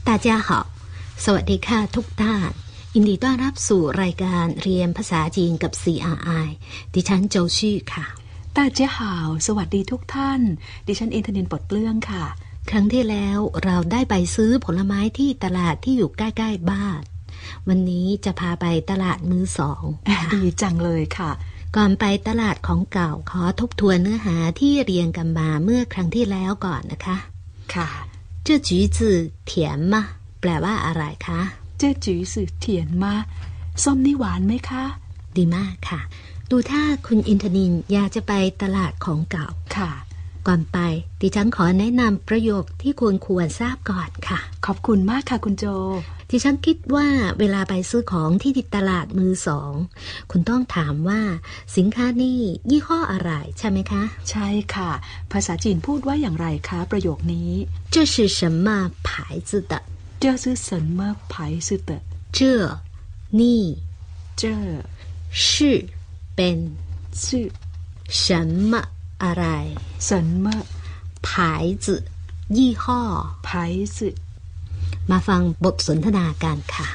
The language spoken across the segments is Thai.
大家好สวัสดีค่ะทุกท่านยินดีต้อนรับสู่รายการเรียนภาษาจีนกับ CRI ดิฉันโจชี่ค่ะ大家好สวัสดีทุกท่านดิฉันอินทนินท์ปลดเปลื้องค่ะครั้งที่แล้วเราได้ไปซื้อผลไม้ที่ตลาดที่อยู่ใกล้ๆบ้านวันนี้จะพาไปตลาดมือสองดีจังเลยค่ะก่อนไปตลาดของเก่าขอทบทวนเนื้อหาที่เรียนกันมาเมื่อครั้งที่แล้วก่อนนะคะค่ะ这橘子甜吗แปลว่าอะไรคะ这橘子甜吗ส้มนี่หวานไหมคะดีมากค่ะดูถ้าคุณอินทนินอยากจะไปตลาดของเก่าค่ะก่อนไปดิฉันขอแนะนำประโยคที่ควรทราบก่อนค่ะขอบคุณมากค่ะคุณโจดิฉันคิดว่าเวลาไปซื้อของที่ตลาดมือสองคุณต้องถามว่าสินค้านี่ยี่ห้ออะไรใช่ไหมคะใช่ค่ะภาษาจีนพูดว่าอย่างไรคะประโยคนี้这是什么牌子的这是什么牌子的这นี่这是เป็น是什么อะไร什么牌子ยี่ห้อ牌子มาฟังบทสนทนากันค่ะ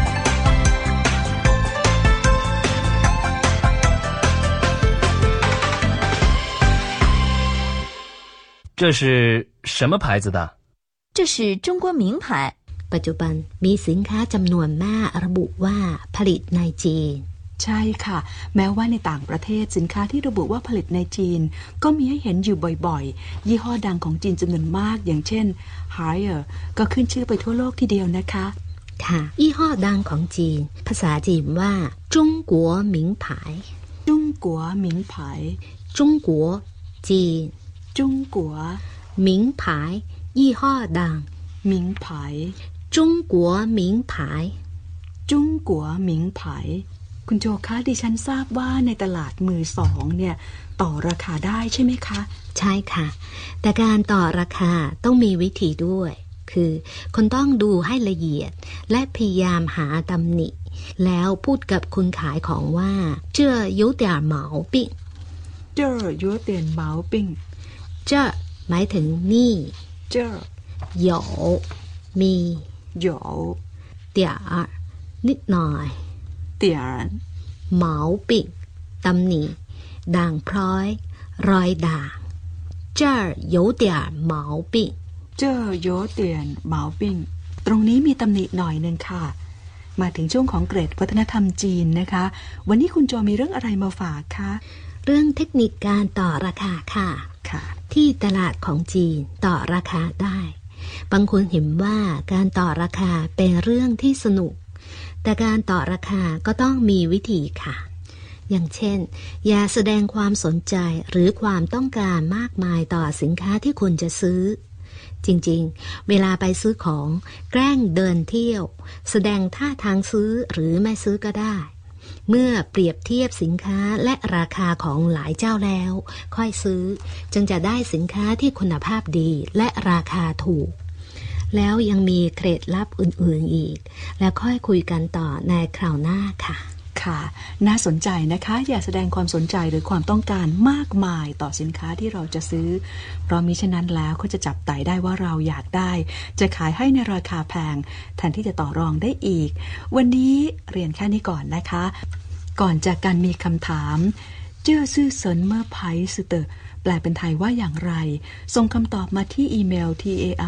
这是什么牌子的？ 这是中国名牌。 ปัจจุบันมีสินค้าจำนวนมากระบุว่าผลิตในจีนใช่ค่ะแม้ว่าในต่างประเทศสินค้าที่ระบุว่าผลิตในจีนก็มีให้เห็นอยู่บ่อยๆยี่ห้อดังของจีนจำนวนมากอย่างเช่น Haier ก็ขึ้นชื่อไปทั่วโลกทีเดียวนะคะค่ะยี่ห้อดังของจีนภาษาจีนว่า中国名牌中国名牌中国จีน中国名牌ยี่ห้อดัง名牌中国名牌中国名牌คุณโจคะดิฉันทราบว่าในตลาดมือสองเนี่ยต่อราคาได้ใช่ไหมคะใช่ค่ะแต่การต่อราคาต้องมีวิธีด้วยคือคนต้องดูให้ละเอียดและพยายามหาตำหนิแล้วพูดกับคนขายของว่า这有点毛病这有点毛病这หมายถึงนี่这有มี有点儿นิดหน่อย点毛病ตำหนิด่างพร้อยรอยด่าง这儿有点毛病这有点毛病ตรงนี้มีตำหนิหน่อยนึงค่ะมาถึงช่วงของเกรดวัฒนธรรมจีนนะคะวันนี้คุณโจมีเรื่องอะไรมาฝากคะเรื่องเทคนิคการต่อราคาค่ะที่ตลาดของจีนต่อราคาได้บางคนเห็นว่าการต่อราคาเป็นเรื่องที่สนุกแต่การต่อราคาก็ต้องมีวิธีค่ะอย่างเช่นอย่าแสดงความสนใจหรือความต้องการมากมายต่อสินค้าที่คุณจะซื้อจริงๆเวลาไปซื้อของแกล้งเดินเที่ยวแสดงท่าทางซื้อหรือไม่ซื้อก็ได้เมื่อเปรียบเทียบสินค้าและราคาของหลายเจ้าแล้วค่อยซื้อจึงจะได้สินค้าที่คุณภาพดีและราคาถูกแล้วยังมีเคล็ดลับอื่นๆอีกแล้วค่อยคุยกันต่อในคราวหน้าค่ะค่ะน่าสนใจนะคะอย่าแสดงความสนใจหรือความต้องการมากมายต่อสินค้าที่เราจะซื้อเพราะมิฉะนั้นแล้วก็จะจับไต่ได้ว่าเราอยากได้จะขายให้ในราคาแพงแทนที่จะต่อรองได้อีกวันนี้เรียนแค่นี้ก่อนนะคะก่อนจากกันมีคำถามเจ้าซื่อเซินเมื่อไพส์เตอร์แปลเป็นไทยว่าอย่างไรส่งคำตอบมาที่อีเมล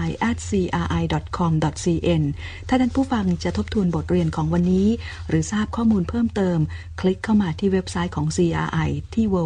tai@cri.com.cn ถ้าท่านผู้ฟังจะทบทวนบทเรียนของวันนี้หรือทราบข้อมูลเพิ่มเติมคลิกเข้ามาที่เว็บไซต์ของ CRI ที่